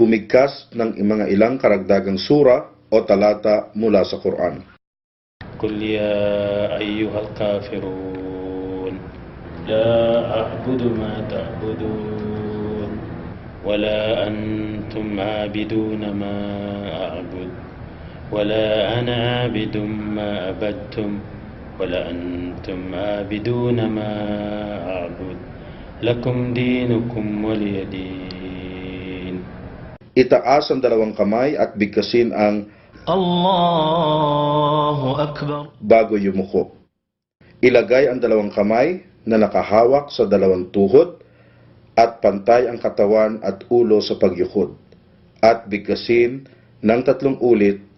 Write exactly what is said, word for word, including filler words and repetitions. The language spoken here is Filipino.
bumigkas ng mga ilang karagdagang sura o talata mula sa Quran. قل يا أيها الكافرون لا أعبد ما تعبدون ولا أنتم عابدون ما أعبد ولا أنا عابد ما عبدتم ولا أنتم عابدون ما أعبد لكم دينكم ولي دين. Itaas ang dalawang kamay at bigkasin ang Allahu Akbar bago yumuko. Ilagay ang dalawang kamay na nakahawak sa dalawang tuhod at pantay ang katawan at ulo sa pagyukod. At bigkasin ng tatlong ulit